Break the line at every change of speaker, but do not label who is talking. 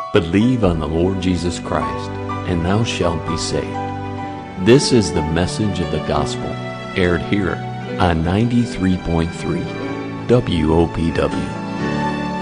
Believe on the Lord Jesus Christ, and thou shalt be saved. This is the message of the gospel, aired here on 93.3 WOPW.